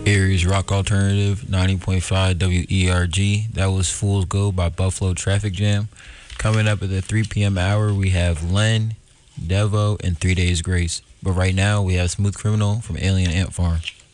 Aries Rock Alternative 90.5 WERG. That was Fool's Gold by Buffalo Traffic Jam. Coming up at the 3 p.m. hour, we have Len, Devo, and 3 Days Grace. But right now, we have Smooth Criminal from Alien Ant Farm.